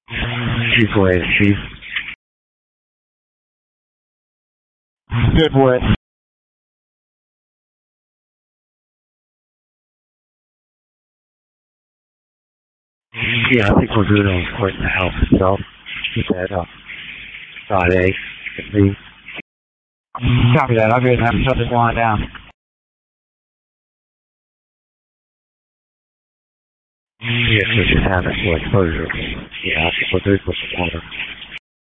Chief Wade, Chief. Good boy. Yeah, I think we're good on supporting the house itself. Get that Friday at least. Copy that. I'll go ahead and have to shut this line down. Yes, we should have it for exposure. Yeah, I think we're good with the water.